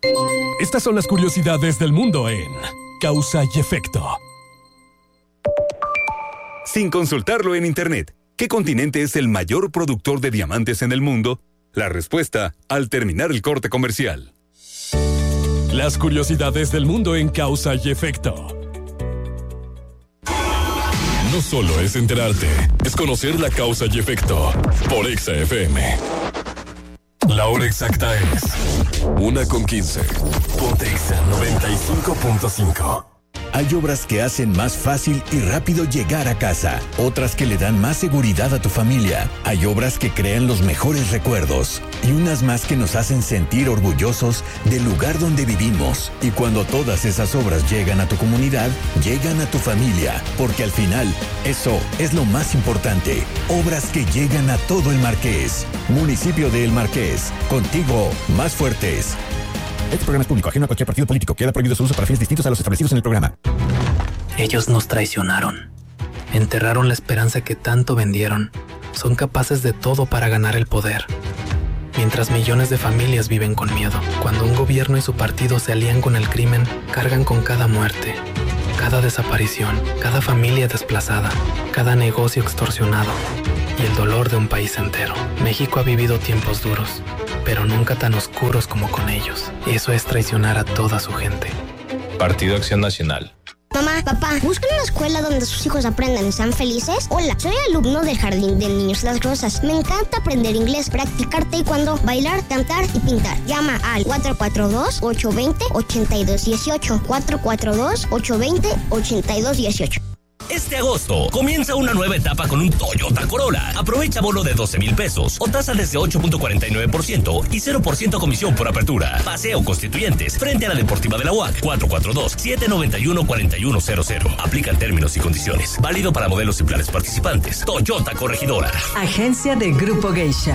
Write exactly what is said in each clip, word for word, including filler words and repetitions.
Estas son las curiosidades del mundo en Causa y Efecto. Sin consultarlo en internet, ¿qué continente es el mayor productor de diamantes en el mundo? La respuesta al terminar el corte comercial. Las curiosidades del mundo en Causa y Efecto. No solo es enterarte, es conocer la causa y efecto. Por Exa F M. La hora exacta es una con quince. Ponte Exa noventa y cinco punto cinco. Hay obras que hacen más fácil y rápido llegar a casa, otras que le dan más seguridad a tu familia. Hay obras que crean los mejores recuerdos y unas más que nos hacen sentir orgullosos del lugar donde vivimos. Y cuando todas esas obras llegan a tu comunidad, llegan a tu familia, porque al final, eso es lo más importante. Obras que llegan a todo el Marqués. Municipio de El Marqués, contigo más fuertes. Este programa es público, ajeno a cualquier partido político. Queda prohibido su uso para fines distintos a los establecidos en el programa. Ellos nos traicionaron. Enterraron la esperanza que tanto vendieron. Son capaces de todo para ganar el poder. Mientras millones de familias viven con miedo. Cuando un gobierno y su partido se alían con el crimen, cargan con cada muerte, cada desaparición, cada familia desplazada, cada negocio extorsionado y el dolor de un país entero. México ha vivido tiempos duros, pero nunca tan oscuros como con ellos. Eso es traicionar a toda su gente. Partido Acción Nacional. Mamá, papá, ¿buscan una escuela donde sus hijos aprendan y sean felices? Hola, soy alumno del Jardín de Niños Las Rosas. Me encanta aprender inglés, practicar taekwondo, bailar, cantar y pintar. Llama al cuatro cuatro dos, ocho dos cero, ocho dos uno ocho. cuatro cuatro dos, ocho dos cero, ocho dos uno ocho. Este agosto comienza una nueva etapa con un Toyota Corolla. Aprovecha bono de doce mil pesos o tasa desde ocho punto cuarenta y nueve por ciento y cero por ciento comisión por apertura. Paseo Constituyentes frente a la Deportiva de la U A C. cuatro cuatro dos, siete nueve uno, cuatro uno cero cero. Aplican términos y condiciones. Válido para modelos y planes participantes. Toyota Corregidora. Agencia de Grupo Geisha.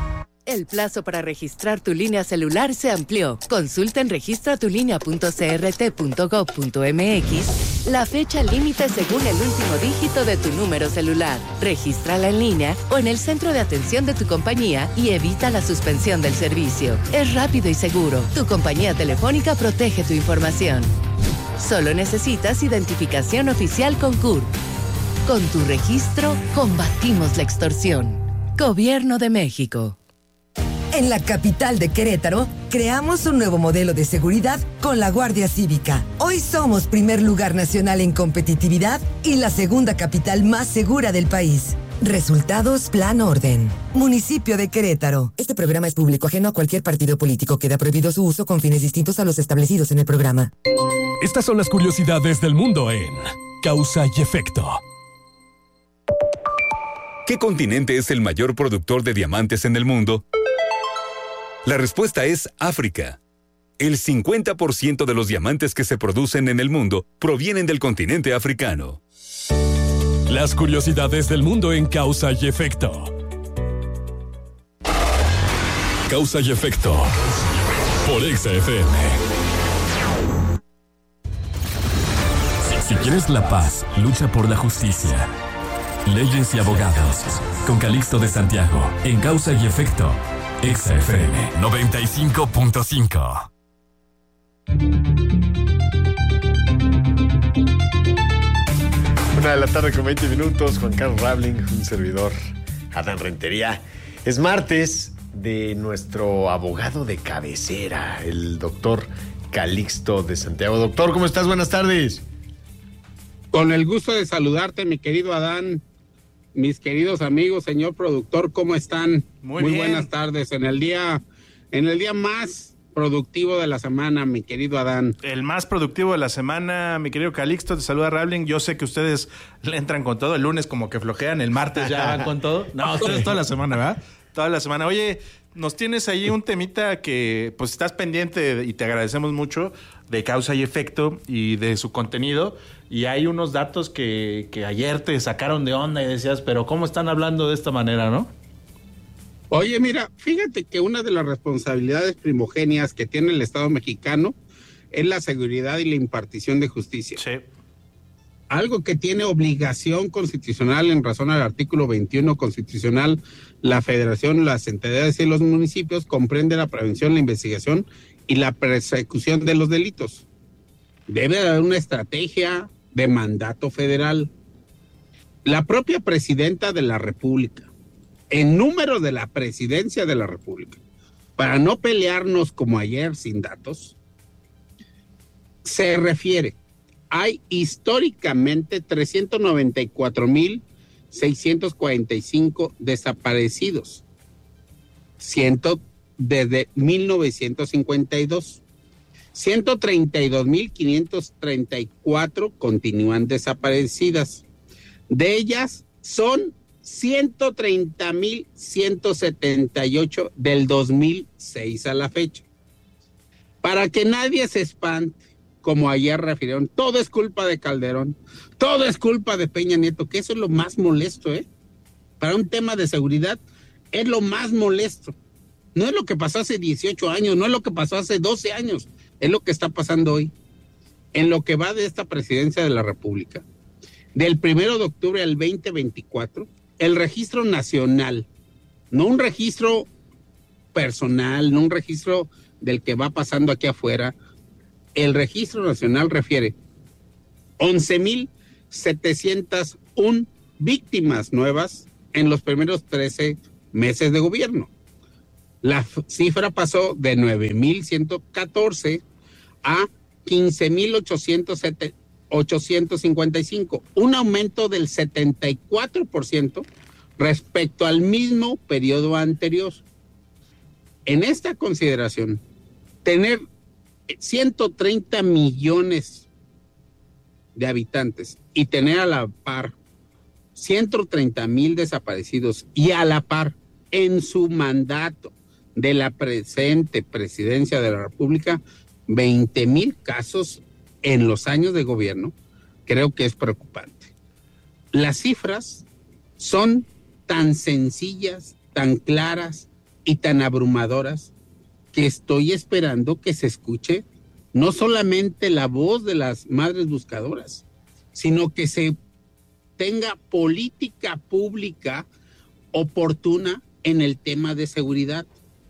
El plazo para registrar tu línea celular se amplió. Consulta en registra tu línea punto c r t punto gov punto m x la fecha límite según el último dígito de tu número celular. Regístrala en línea o en el centro de atención de tu compañía y evita la suspensión del servicio. Es rápido y seguro. Tu compañía telefónica protege tu información. Solo necesitas identificación oficial con C U R. Con tu registro, combatimos la extorsión. Gobierno de México. En la capital de Querétaro, creamos un nuevo modelo de seguridad con la Guardia Cívica. Hoy somos primer lugar nacional en competitividad y la segunda capital más segura del país. Resultados Plan Orden. Municipio de Querétaro. Este programa es público, ajeno a cualquier partido político. Queda prohibido su uso con fines distintos a los establecidos en el programa. Estas son las curiosidades del mundo en Causa y Efecto. ¿Qué continente es el mayor productor de diamantes en el mundo? La respuesta es África. El cincuenta por ciento de los diamantes que se producen en el mundo provienen del continente africano. Las curiosidades del mundo en Causa y Efecto. Causa y Efecto. Por Exa F M. Si, si quieres la paz, lucha por la justicia. Leyes y abogados. Con Calixto de Santiago. En Causa y Efecto. Exa F M noventa y cinco punto cinco. Una de la tarde con veinte minutos. Juan Carlos Rabling, un servidor, Adán Rentería. Es martes de nuestro abogado de cabecera, el doctor Calixto de Santiago. Doctor, ¿cómo estás? Buenas tardes. Con el gusto de saludarte, mi querido Adán. Mis queridos amigos, señor productor, ¿cómo están? Muy, Muy bien. buenas tardes. En el día, en el día más productivo de la semana, mi querido Adán. El más productivo de la semana, mi querido Calixto, te saluda Rabling. Yo sé que ustedes le entran con todo. El lunes como que flojean, el martes ya van con todo. No, ustedes toda la semana, ¿verdad? Toda la semana. Oye, nos tienes ahí un temita que pues estás pendiente y te agradecemos mucho de Causa y Efecto y de su contenido. Y hay unos datos que, que ayer te sacaron de onda y decías, pero ¿cómo están hablando de esta manera, no? Oye, mira, fíjate que una de las responsabilidades primogéneas que tiene el Estado mexicano es la seguridad y la impartición de justicia. Sí. Algo que tiene obligación constitucional en razón al artículo veintiuno constitucional, la Federación, las entidades y los municipios comprende la prevención, la investigación y la persecución de los delitos. Debe haber una estrategia de mandato federal. La propia presidenta de la República, en número de la presidencia de la República, para no pelearnos como ayer sin datos, se refiere, hay históricamente trescientos noventa y cuatro mil seiscientos cuarenta y cinco desaparecidos, ciento desde mil novecientos cincuenta y dos. ciento treinta y dos mil quinientos treinta y cuatro continúan desaparecidas. De ellas son ciento treinta mil ciento setenta y ocho del dos mil seis a la fecha. Para que nadie se espante, como ayer refirieron, todo es culpa de Calderón, todo es culpa de Peña Nieto, que eso es lo más molesto, ¿eh? Para un tema de seguridad es lo más molesto. No es lo que pasó hace dieciocho años, no es lo que pasó hace doce años, es lo que está pasando hoy. En lo que va de esta presidencia de la República, del primero de octubre al veinte veinticuatro, el registro nacional, no un registro personal, no un registro del que va pasando aquí afuera, el registro nacional refiere once mil setecientas una víctimas nuevas en los primeros trece meses de gobierno. La cifra pasó de nueve mil ciento catorce a quince mil ochocientos cincuenta y cinco, un aumento del setenta y cuatro por ciento respecto al mismo periodo anterior. En esta consideración, tener ciento treinta millones de habitantes y tener a la par ciento treinta mil desaparecidos y a la par en su mandato de la presente presidencia de la República, veinte mil casos en los años de gobierno, creo que es preocupante. Las cifras son tan sencillas, tan claras y tan abrumadoras que estoy esperando que se escuche no solamente la voz de las madres buscadoras, sino que se tenga política pública oportuna en el tema de seguridad.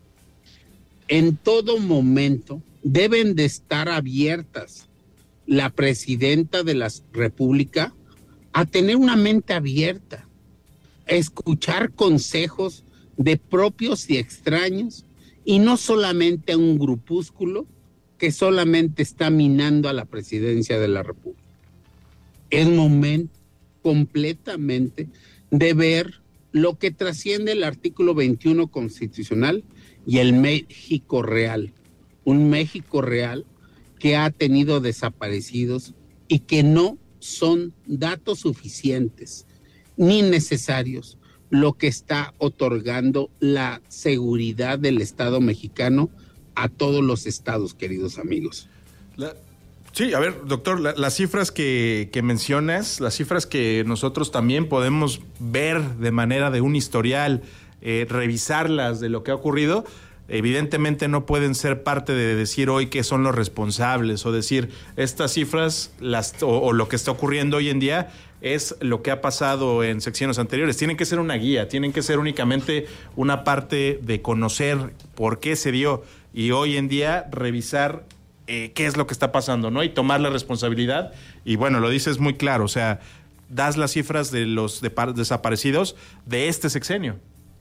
En todo momento deben de estar abiertas la presidenta de la República a tener una mente abierta, a escuchar consejos de propios y extraños, y no solamente a un grupúsculo que solamente está minando a la presidencia de la República. Es momento completamente de ver lo que trasciende el artículo veintiuno constitucional y el México real. Un México real que ha tenido desaparecidos y que no son datos suficientes ni necesarios lo que está otorgando la seguridad del Estado mexicano a todos los estados, queridos amigos. La, sí, a ver, doctor, la, las cifras que, que mencionas, las cifras que nosotros también podemos ver de manera de un historial, eh, revisarlas de lo que ha ocurrido, evidentemente no pueden ser parte de decir hoy que son los responsables o decir estas cifras las, o, o lo que está ocurriendo hoy en día es lo que ha pasado en sexenios anteriores. Tienen que ser una guía, tienen que ser únicamente una parte de conocer por qué se dio y hoy en día revisar eh, qué es lo que está pasando, ¿no? Y tomar la responsabilidad. Y bueno, lo dices muy claro, o sea, das las cifras de los de desaparecidos de este sexenio.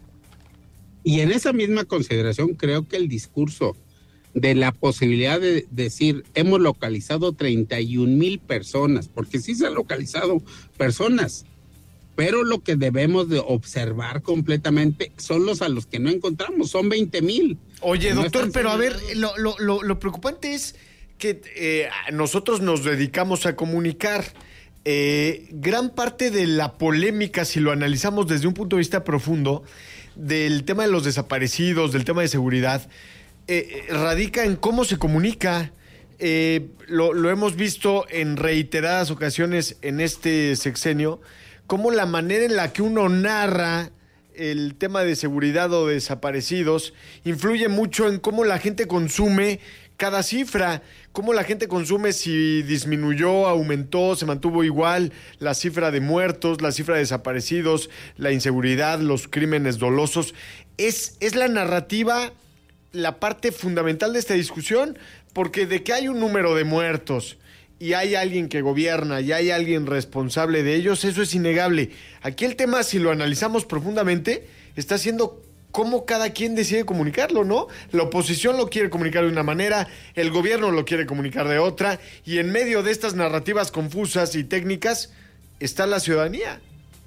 Y en esa misma consideración creo que el discurso de la posibilidad de decir hemos localizado treinta y un mil personas, porque sí se han localizado personas, pero lo que debemos de observar completamente son los a los que no encontramos, son veinte mil. Oye, doctor, no pero a ver, lo, lo, lo, lo preocupante es que eh, nosotros nos dedicamos a comunicar. Eh, gran parte de la polémica, si lo analizamos desde un punto de vista profundo, del tema de los desaparecidos, del tema de seguridad, eh, radica en cómo se comunica. Eh, lo, lo hemos visto en reiteradas ocasiones en este sexenio, cómo la manera en la que uno narra el tema de seguridad o desaparecidos influye mucho en cómo la gente consume cada cifra, cómo la gente consume si disminuyó, aumentó, se mantuvo igual, la cifra de muertos, la cifra de desaparecidos, la inseguridad, los crímenes dolosos. Es, es la narrativa la parte fundamental de esta discusión, porque de que hay un número de muertos y hay alguien que gobierna y hay alguien responsable de ellos, eso es innegable. Aquí el tema, si lo analizamos profundamente, está siendo cómo cada quien decide comunicarlo, ¿no? La oposición lo quiere comunicar de una manera, el gobierno lo quiere comunicar de otra, y en medio de estas narrativas confusas y técnicas está la ciudadanía.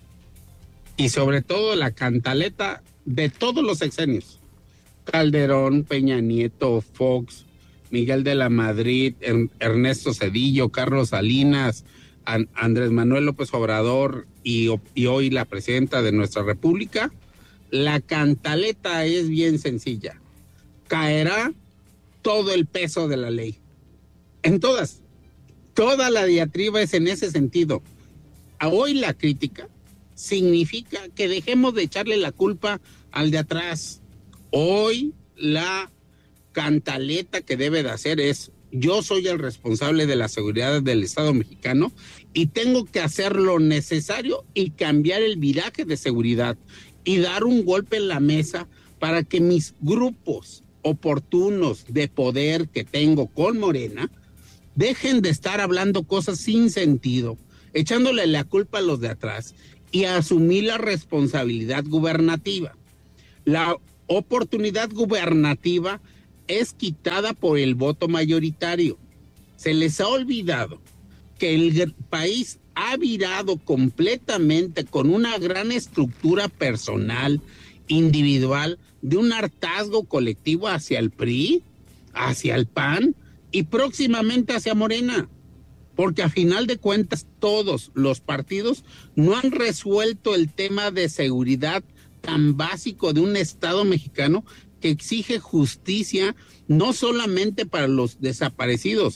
Y sobre todo la cantaleta de todos los sexenios. Calderón, Peña Nieto, Fox, Miguel de la Madrid, Ernesto Zedillo, Carlos Salinas, Andrés Manuel López Obrador y, y hoy la presidenta de nuestra República. La cantaleta es bien sencilla. Caerá todo el peso de la ley. En todas. Toda la diatriba es en ese sentido. A hoy la crítica significa que dejemos de echarle la culpa al de atrás. Hoy la cantaleta que debe de hacer es: yo soy el responsable de la seguridad del Estado mexicano y tengo que hacer lo necesario y cambiar el viraje de seguridad y dar un golpe en la mesa para que mis grupos oportunos de poder que tengo con Morena dejen de estar hablando cosas sin sentido, echándole la culpa a los de atrás y asumir la responsabilidad gubernativa. La oportunidad gubernativa es quitada por el voto mayoritario. Se les ha olvidado que el país ha virado completamente con una gran estructura personal, individual, de un hartazgo colectivo hacia el P R I, hacia el P A N y próximamente hacia Morena. Porque a final de cuentas todos los partidos no han resuelto el tema de seguridad tan básico de un Estado mexicano que exige justicia no solamente para los desaparecidos,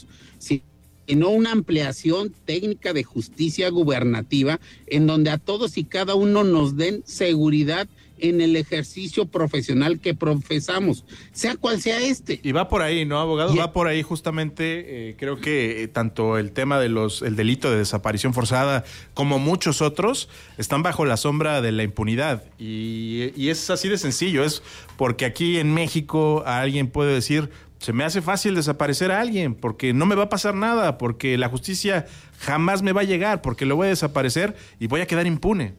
sino una ampliación técnica de justicia gubernativa en donde a todos y cada uno nos den seguridad en el ejercicio profesional que profesamos, sea cual sea este. Y va por ahí, ¿no, abogado? Y va por ahí justamente, eh, creo que eh, tanto el tema de los el delito de desaparición forzada como muchos otros están bajo la sombra de la impunidad. Y, y es así de sencillo, es porque aquí en México a alguien puede decir: se me hace fácil desaparecer a alguien porque no me va a pasar nada, porque la justicia jamás me va a llegar, porque lo voy a desaparecer y voy a quedar impune.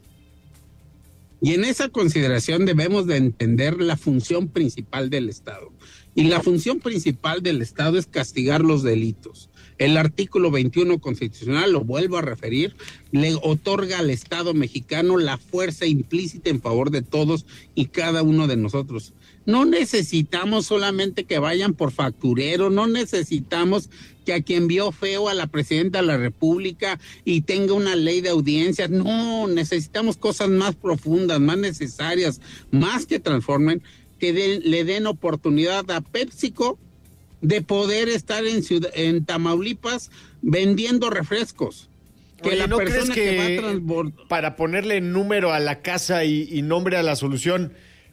Y en esa consideración debemos de entender la función principal del Estado. Y la función principal del Estado es castigar los delitos. El artículo veintiuno constitucional, lo vuelvo a referir, le otorga al Estado mexicano la fuerza implícita en favor de todos y cada uno de nosotros. No necesitamos solamente que vayan por facturero, no necesitamos que a quien vio feo a la presidenta de la República y tenga una ley de audiencias. No, necesitamos cosas más profundas, más necesarias, más que transformen, que de, le den oportunidad a PepsiCo de poder estar en, ciudad, en Tamaulipas vendiendo refrescos. Que Oye, la ¿no persona crees que, que va a transbordar... para ponerle número a la casa y, y nombre a la solución,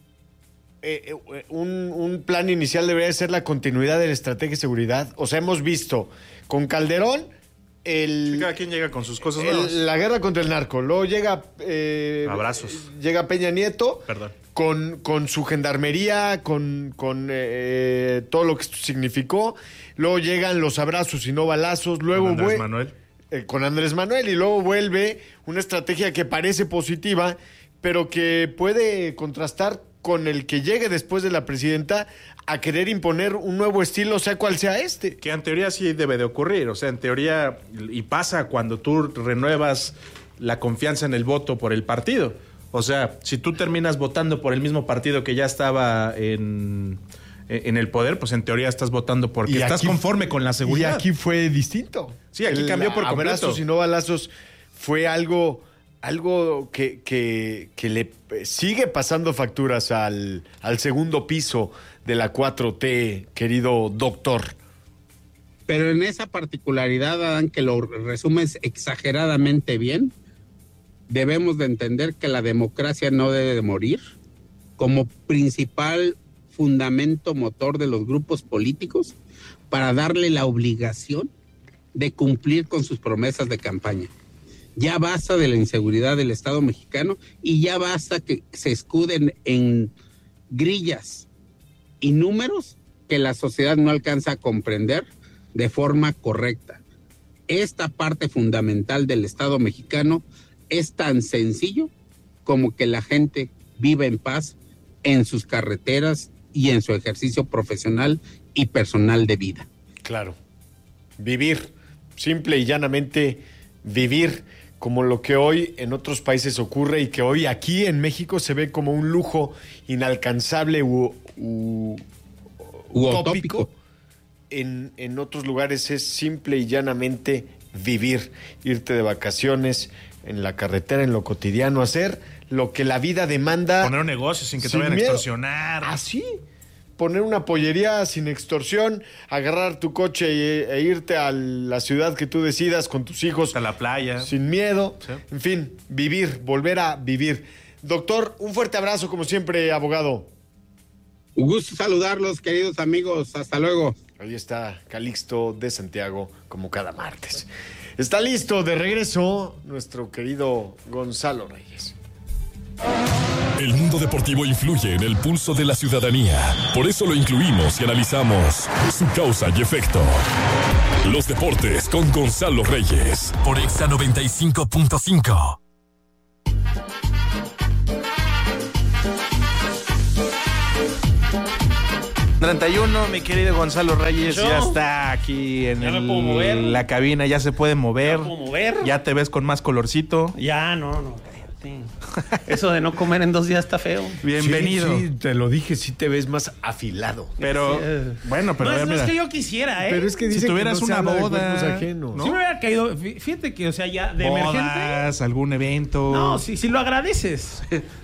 eh, un, un plan inicial debería ser la continuidad de la estrategia de seguridad? O sea, hemos visto con Calderón el... Sí, cada quien llega con sus cosas el, nuevas. La guerra contra el narco. Luego llega... Eh, Abrazos. Llega Peña Nieto. Perdón. Con, con su gendarmería, con, con eh, todo lo que esto significó. Luego llegan los abrazos y no balazos. Luego con Andrés vue- Manuel. Eh, con Andrés Manuel. Y luego vuelve una estrategia que parece positiva, pero que puede contrastar con el que llegue después de la presidenta a querer imponer un nuevo estilo, sea cual sea este. Que en teoría sí debe de ocurrir. O sea, en teoría, y pasa cuando tú renuevas la confianza en el voto por el partido. O sea, si tú terminas votando por el mismo partido que ya estaba en, en el poder, pues en teoría estás votando porque Y estás aquí- conforme con la seguridad. Y aquí fue distinto. Sí, aquí El cambió por completo. Abrazos y no balazos fue algo, algo que, que, que le sigue pasando facturas al, al segundo piso de la cuatro T, querido doctor. Pero en esa particularidad, Adán, que lo resumes exageradamente bien, debemos de entender que la democracia no debe de morir como principal fundamento motor de los grupos políticos para darle la obligación de cumplir con sus promesas de campaña. Ya basta de la inseguridad del Estado mexicano y ya basta que se escuden en grillas y números que la sociedad no alcanza a comprender de forma correcta. Esta parte fundamental del Estado mexicano es tan sencillo como que la gente viva en paz en sus carreteras y en su ejercicio profesional y personal de vida. Claro. Vivir, simple y llanamente vivir, como lo que hoy en otros países ocurre y que hoy aquí en México se ve como un lujo inalcanzable u, u, U utópico. utópico. En, en otros lugares es simple y llanamente vivir, irte de vacaciones en la carretera, en lo cotidiano, hacer lo que la vida demanda. Poner un negocio sin que te sin vayan a miedo. extorsionar. Así. Poner una pollería sin extorsión, agarrar tu coche e, e irte a la ciudad que tú decidas con tus hijos. A la playa. Sin miedo. Sí. En fin, vivir, volver a vivir. Doctor, un fuerte abrazo como siempre, abogado. Un gusto saludarlos, queridos amigos. Hasta luego. Ahí está Calixto de Santiago, como cada martes. Está listo de regreso nuestro querido Gonzalo Reyes. El mundo deportivo influye en el pulso de la ciudadanía. Por eso lo incluimos y analizamos su causa y efecto. Los deportes con Gonzalo Reyes por Exa noventa y cinco punto cinco. treinta y uno, mi querido Gonzalo Reyes, ¿Yo? ya está aquí en ¿Ya me el- puedo mover? la cabina, ya se puede mover. ¿Ya me puedo mover? Ya te ves con más colorcito. Ya, no, no, cállate. Eso de no comer en dos días está feo. Bienvenido. Sí, sí, te lo dije, sí te ves más afilado. Pero, Gracias. bueno, pero no, es, ya no es mira, que yo quisiera, ¿eh? Pero es que si dice tuvieras que no se una habla de boda, cuerpos ajenos. ¿no? Si me hubiera caído, fí- fíjate que, o sea, ya de emergente. bodas, algún evento. No, sí, sí lo agradeces.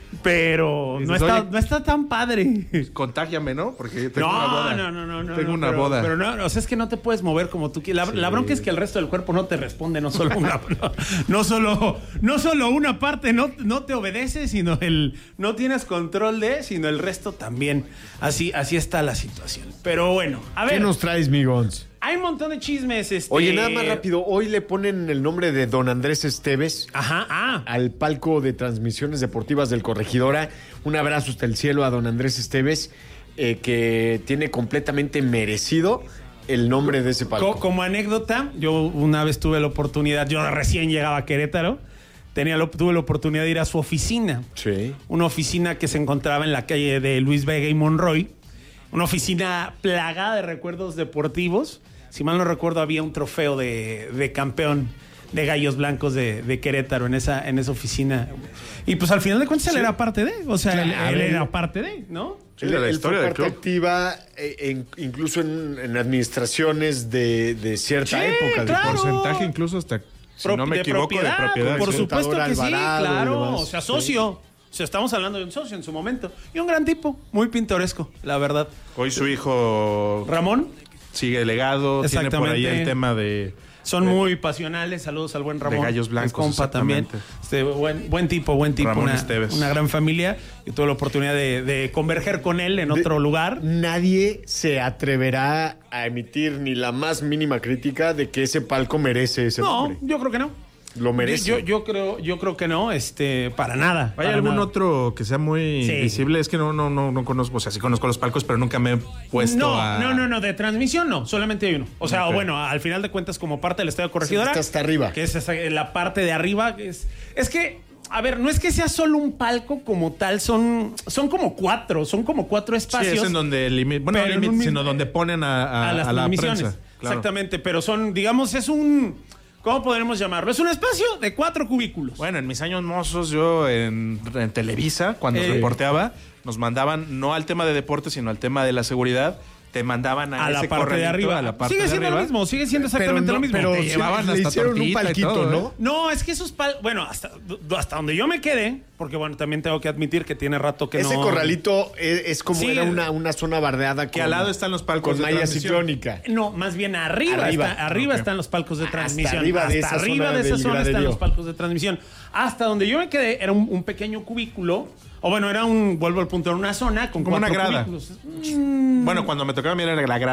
Pero no Dices, está, oye, no está tan padre. Contágiame, ¿no? Porque tengo No, una boda. no, no, no, no. Tengo no, una pero, boda. Pero no, o sea, es que no te puedes mover como tú quieres. La, Sí. la bronca es que el resto del cuerpo no te responde, no solo una, no, no solo, no solo una parte no, no te obedece, sino el, no tienes control de, sino el resto también. Así, así está la situación. Pero bueno, a ver. ¿Qué nos traes, mi Gonz? Hay un montón de chismes. Este... Oye, nada más rápido, hoy le ponen el nombre de don Andrés Esteves Ajá, ah. al palco de transmisiones deportivas del Corregidora. Un abrazo hasta el cielo a don Andrés Esteves, eh, que tiene completamente merecido el nombre de ese palco. Co- como anécdota, yo una vez tuve la oportunidad, yo recién llegaba a Querétaro, tenía lo- tuve la oportunidad de ir a su oficina. Sí. Una oficina que se encontraba en la calle de Luis Vega y Monroy. Una oficina plagada de recuerdos deportivos. Si mal no recuerdo, había un trofeo de, de campeón de Gallos Blancos de, de Querétaro en esa, en esa oficina. Y pues al final de cuentas él era parte de, o sea, él- Claro. él, era parte de, ¿no? Sí, de la Él historia fue del parte club. activa, eh, en- incluso en, en administraciones de, de cierta Sí, época. de claro. Porcentaje incluso hasta, si Pro- no me de equivoco, propiedad, de propiedad. Por sí. supuesto que sí, Alvarado y claro. demás. O sea, Sí. socio. O sea, estamos hablando de un socio en su momento. Y un gran tipo, muy pintoresco, la verdad. Hoy su hijo Ramón, sigue legado, tiene por ahí Exactamente. el tema de... son de- muy pasionales. Saludos al buen Ramón. De Gallos Blancos, Es compa también. exactamente. Este, buen, buen tipo, buen tipo. Ramón Una, Esteves. una gran familia. Y tuve la oportunidad de, de converger con él en otro lugar. Nadie se atreverá a emitir ni la más mínima crítica de que ese palco merece ese No, nombre. yo creo que no. Lo merece. Yo, yo creo, yo creo que no, este, para nada. ¿Hay para algún nada. otro que sea muy Sí. visible? Es que no, no, no, no conozco, o sea, sí conozco los palcos, pero nunca me he puesto No, a... no, no, no, de transmisión no, solamente hay uno. O sea, Ok. bueno, al final de cuentas, como parte del Estadio Corregidora. Está hasta arriba. Que es esa- la parte de arriba. que Es, es que, a ver, no es que sea solo un palco como tal, son, son como cuatro, son como cuatro Sí, espacios. es en donde limit, bueno, no Pero en limit, un sino mismo- donde ponen a, a- a las a la transmisiones. prensa. Claro. Exactamente, pero son, digamos, es un. ¿Cómo podremos llamarlo? Es un espacio de cuatro cubículos. Bueno, en mis años mozos, yo en, en Televisa, cuando Eh. reporteaba, nos mandaban no al tema de deportes, sino al tema de la seguridad. Te mandaban a, a la ese parte de corralito, arriba. a la parte sigue de siendo arriba. lo mismo, sigue siendo exactamente Pero no- lo mismo. pero Te sí llevaban le hasta hicieron un tortita y palquito, todo, ¿no? ¿eh? No, es que esos pal... Bueno, hasta, hasta donde yo me quedé, porque bueno, también tengo que admitir que tiene rato que Ese no... corralito es, es como Sí, era una, una zona bardeada Que al lado están los palcos con de malla transmisión. ciclónica. No, más bien arriba. Arriba. está- arriba Ok. están los palcos de Hasta transmisión. arriba de Hasta esa arriba zona de esa del zona están graderío. los palcos de transmisión. Hasta donde yo me quedé era un, un pequeño cubículo. O bueno, era un, vuelvo al punto, era una zona con Como una cuatro grada. cubículos. Mm, Bueno, cuando me tocaba mirar era la grada.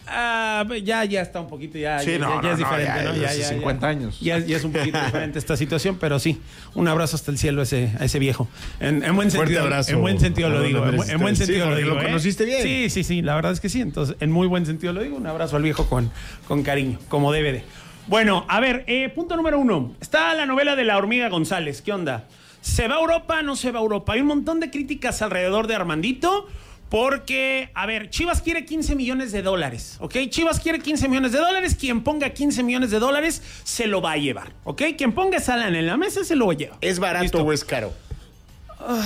Ah, ya, ya está un poquito, ya, sí, ya, no, ya, ya no, es diferente, no, ya, ¿no? Ya, ya, cincuenta ya. años. Ya, ya es un poquito diferente esta situación, pero sí, un abrazo hasta el cielo a ese, a ese viejo. En, en buen Fuerte sentido, abrazo. en buen sentido lo No, digo, no, en, no, bu- en buen sí, sentido lo porque digo. lo ¿eh? conociste bien. Sí, sí, sí, la verdad es que sí. Entonces, en muy buen sentido lo digo, un abrazo al viejo con, con cariño, como debe de. Bueno, a ver, eh, punto número uno. Está la novela de La Hormiga González. ¿Qué onda? ¿Se va a Europa? ¿No se va a Europa? Hay un montón de críticas alrededor de Armandito. Porque, a ver, Chivas quiere quince millones de dólares, ¿ok? Chivas quiere quince millones de dólares. Quien ponga quince millones de dólares se lo va a llevar, ¿ok? Quien ponga esa lana en la mesa se lo lleva. ¿Es barato ¿Listo? o es caro? Uh,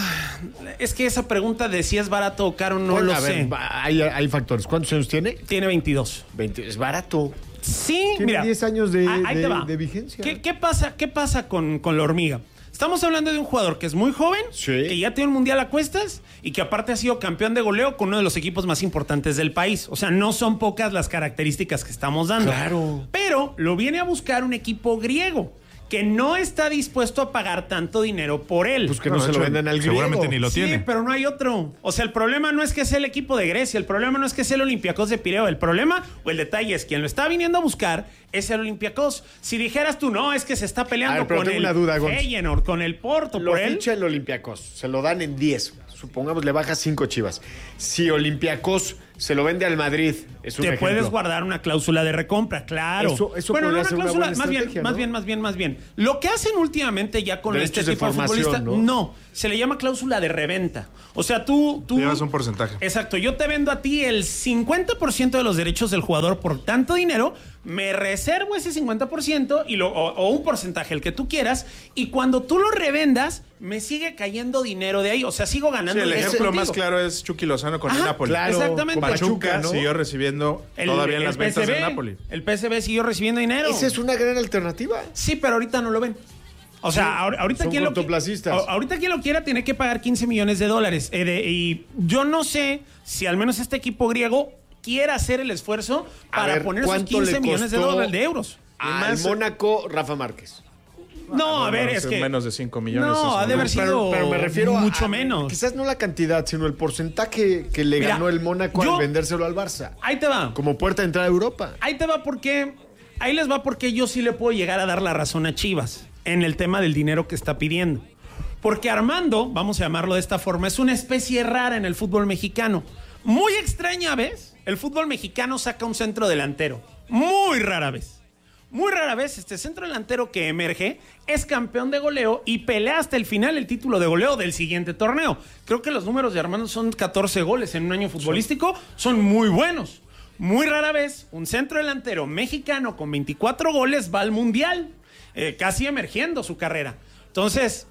es que esa pregunta de si es barato o caro no bueno, lo a sé. Ver, hay, hay factores. ¿Cuántos años tiene? Tiene veintidós. veinte, es barato. Sí, tiene mira. diez años de, ahí de, te va. de vigencia. ¿Qué, qué pasa, qué pasa con, con la hormiga? Estamos hablando de un jugador que es muy joven, sí. que ya tiene un mundial a cuestas y que aparte ha sido campeón de goleo con uno de los equipos más importantes del país. O sea, no son pocas las características que estamos dando. Claro. Pero lo viene a buscar un equipo griego que no está dispuesto a pagar tanto dinero por él. Pues que no, no se lo vendan al griego. Seguramente ni lo sí, tiene. Pero no hay otro. O sea, el problema no es que sea el equipo de Grecia, el problema no es que sea el Olympiacos de Pireo, el problema o el detalle es quien lo está viniendo a buscar es el Olympiacos. Si dijeras tú, no, es que se está peleando ver, con el duda, Feyenoord, con el Porto, lo por él. ficha el Olympiacos, se lo dan en diez. Supongamos le baja cinco Chivas. Si Olympiacos se lo vende al Madrid, es un Te ejemplo. puedes guardar una cláusula de recompra, claro. Eso, eso bueno, no podría una ser una cláusula, buena más bien, estrategia, más ¿no? bien, más bien, más bien. Lo que hacen últimamente ya con Derechos este tipo de de, formación, futbolista, ¿no? no, se le llama cláusula de reventa. O sea, tú, tú llevas un porcentaje. Exacto, yo te vendo a ti el cincuenta por ciento de los derechos del jugador por tanto dinero, me reservo ese cincuenta por ciento y lo, o, o un porcentaje, el que tú quieras, y cuando tú lo revendas, me sigue cayendo dinero de ahí. O sea, sigo ganando. Sí, el dinero ejemplo contigo. más claro es Chucky Lozano con Ajá, el Napoli. claro, Exactamente. Pachuca, Pachuca, ¿no? siguió recibiendo El- todavía el las ventas P S V, del Napoli. El P S V siguió recibiendo dinero. Esa es una gran alternativa. Sí, pero ahorita no lo ven. O sea, Sí, ahor- ahorita son quien lo qui- cortoplacistas. a- ahorita quien lo quiera tiene que pagar quince millones de dólares. Eh, de- y yo no sé si al menos este equipo griego quiera hacer el esfuerzo A para ver, poner esos ¿cuánto quince le millones de costó dólares de euros. Al más- Mónaco, Rafa Márquez. No, a ver, no, es son que menos de cinco millones. No, eso, ha de haber sido Pero, pero me refiero mucho a, menos. Quizás no la cantidad, sino el porcentaje que le Mira, ganó el Mónaco yo- al vendérselo al Barça. Ahí te va. Como puerta de entrada a Europa. Ahí te va porque ahí les va porque yo sí le puedo llegar a dar la razón a Chivas en el tema del dinero que está pidiendo. Porque Armando, vamos a llamarlo de esta forma, es una especie rara en el fútbol mexicano. Muy extraña vez, el fútbol mexicano saca un centro delantero. Muy rara vez. Muy rara vez este centro delantero que emerge es campeón de goleo y pelea hasta el final el título de goleo del siguiente torneo. Creo que los números de Armando son catorce goles en un año futbolístico, son muy buenos. Muy rara vez un centro delantero mexicano con veinticuatro goles va al Mundial, eh, casi emergiendo su carrera. Entonces,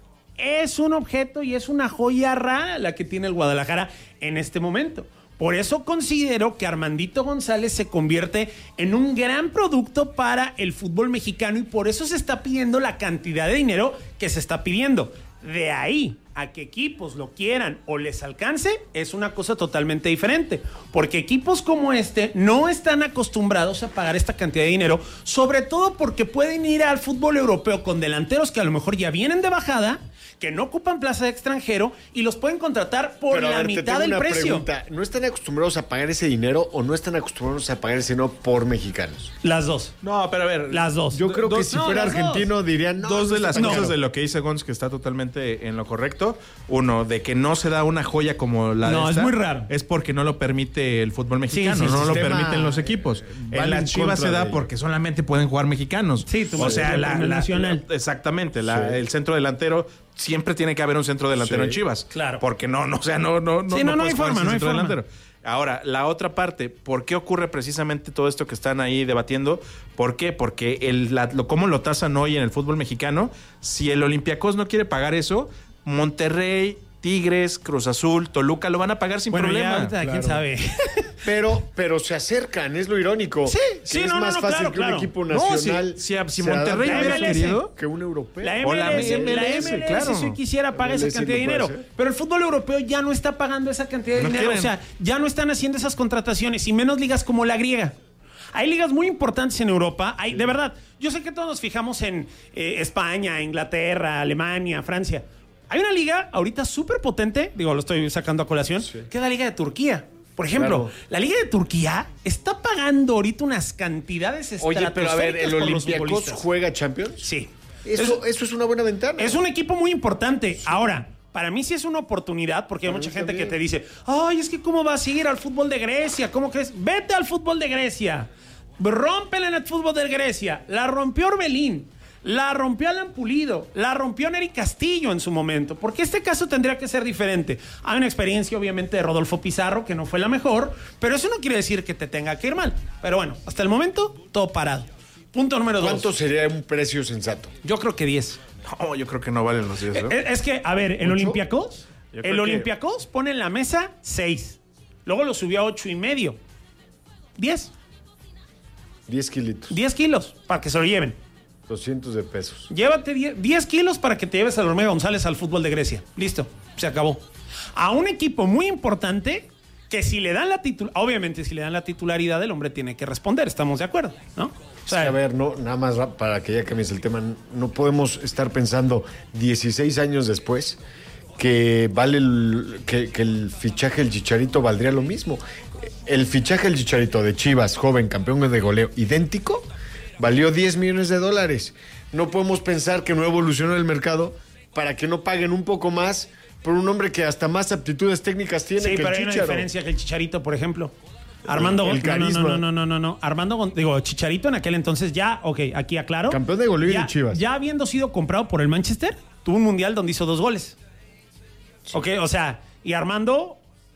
es un objeto y es una joya rara la que tiene el Guadalajara en este momento. Por eso considero que Armandito González se convierte en un gran producto para el fútbol mexicano y por eso se está pidiendo la cantidad de dinero que se está pidiendo. De ahí a que equipos lo quieran o les alcance es una cosa totalmente diferente, porque equipos como este no están acostumbrados a pagar esta cantidad de dinero, sobre todo porque pueden ir al fútbol europeo con delanteros que a lo mejor ya vienen de bajada, que no ocupan plaza de extranjero y los pueden contratar por Pero, a la ver, te mitad tengo del una precio. pregunta. ¿No están acostumbrados a pagar ese dinero o no están acostumbrados a pagar ese dinero por mexicanos? Las dos. No, pero a ver. Las dos. Yo creo que Dos- si no, fuera las argentino dos. dirían... No, Dos de no las está cosas caro. de lo que dice Gonz que está totalmente en lo correcto. Uno, de que no se da una joya como la de No, es esta, muy raro. Es porque no lo permite el fútbol mexicano, sí, no el lo sistema, permiten los equipos. eh, va En en las Chivas contra se da de porque solamente pueden jugar mexicanos. Sí, tú o sea, el la, torneo la- nacional. la- exactamente, la- Sí. el centro delantero siempre tiene que haber un centro delantero Sí. en Chivas. Claro. Porque no, no, o sea, no, no, no, Sí, no, no puedes hay jugar forma, sin no hay centro forma. delantero. Ahora, la otra parte, ¿por qué ocurre precisamente todo esto que están ahí debatiendo? ¿Por qué? Porque el, la, lo, cómo lo tasan hoy en el fútbol mexicano, si el Olympiacos no quiere pagar eso, Monterrey, Tigres, Cruz Azul, Toluca lo van a pagar sin Bueno, ya problema. ahorita, quién Claro. sabe. Pero, pero se acercan, es lo irónico. Sí, Que sí, es no, no, más no, fácil claro, que un claro. equipo No, nacional si- si- si se Monterrey adapte a hubiera eso querido, que un europeo. La O la M L S, M L S, la M L S, claro. si quisiera pagar esa M L S cantidad de no puede dinero. ser. Pero el fútbol europeo ya no está pagando esa cantidad de No dinero. quieren. O sea, ya no están haciendo esas contrataciones y menos ligas como la griega. Hay ligas muy importantes en Europa. Hay, de verdad, yo sé que todos nos fijamos en eh, España, Inglaterra, Alemania, Francia. Hay una liga ahorita súper potente, digo, lo estoy sacando a colación, que es la Liga de Turquía. Por ejemplo, Claro. la Liga de Turquía está pagando ahorita unas cantidades Oye, pero a ver, ¿el estratosféricas por los Olympiacos futbolistas. juega Champions? Sí. Eso, eso es una buena ventana. Es un equipo muy importante. Ahora, para mí sí es una oportunidad porque hay Para mucha mí gente también. que te dice, ay, es que ¿cómo vas a ir al fútbol de Grecia? ¿Cómo crees? Vete al fútbol de Grecia. Rómpela en el fútbol de Grecia. La rompió Orbelín. La rompió Alan Pulido. La rompió Nery Castillo en su momento. Porque este caso tendría que ser diferente. Hay una experiencia, obviamente, de Rodolfo Pizarro, que no fue la mejor, pero eso no quiere decir que te tenga que ir mal. Pero bueno, hasta el momento, todo parado. Punto número dos. ¿Cuánto sería un precio sensato? Yo creo que diez. No, yo creo que no valen los diez. ¿eh? Eh, Es que, a ver, el ¿Ocho? Olympiacos, Yo creo el que- Olympiacos pone en la mesa seis. Luego lo subió a ocho y medio. diez. diez kilitos. diez kilos para que se lo lleven. doscientos de pesos. Llévate diez, diez kilos para que te lleves a Hormiga González al fútbol de Grecia. Listo, se acabó. A un equipo muy importante que si le dan la titularidad, obviamente si le dan la titularidad, el hombre tiene que responder, estamos de acuerdo, ¿no? O sea, Es que, a ver, no, nada más rap- para que ya cambies el tema, no podemos estar pensando dieciséis años después que vale el, que, que el fichaje del Chicharito valdría lo mismo. El fichaje del Chicharito de Chivas, joven, campeón de goleo, idéntico, valió diez millones de dólares. No podemos pensar que no evolucionó el mercado para que no paguen un poco más por un hombre que hasta más aptitudes técnicas tiene sí, que pero el hay una Chicharo. diferencia que el Chicharito, por ejemplo. Armando El Gon- no, carisma. no, no, no, no, no, no. Armando Gon- digo, Chicharito en aquel entonces ya, ok, aquí aclaro. Campeón de goleo y ya, de Chivas. Ya habiendo sido comprado por el Manchester, tuvo un mundial donde hizo dos goles. Ok, o sea, y Armando